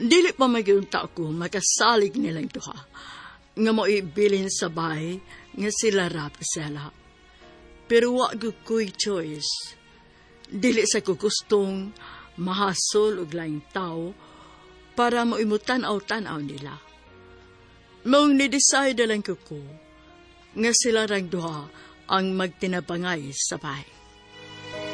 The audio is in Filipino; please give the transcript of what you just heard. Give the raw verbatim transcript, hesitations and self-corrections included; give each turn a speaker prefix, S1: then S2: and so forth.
S1: Dili pa magyunta ko makasalig nilang duha. Nga mo ibilin sa bahay nga sila Rapisela. Pero wag ko'y choice. Dili sa kugustong mahasol og laing tao para mo imutan-aw-tanaw nila. Mong ni-decide lang ko ko nga sila rang duha ang magtinabangay sa bahay.